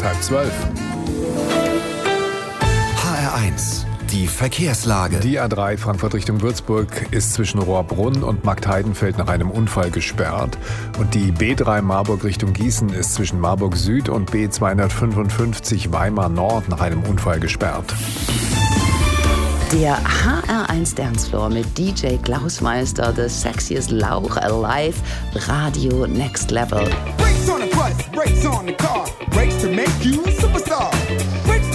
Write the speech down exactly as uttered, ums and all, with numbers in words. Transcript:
halb zwölf. H R eins. Die Verkehrslage. Die A drei Frankfurt Richtung Würzburg ist zwischen Rohrbrunn und Marktheidenfeld nach einem Unfall gesperrt. Und die B drei Marburg Richtung Gießen ist zwischen Marburg Süd und B zweihundertfünfundfünfzig Weimar Nord nach einem Unfall gesperrt. Der H R eins Dancefloor mit D J Klaus Meister, The Sexiest Lauch Alive, Radio Next Level. Brakes on the bus, brakes on the car, brakes to make you a superstar.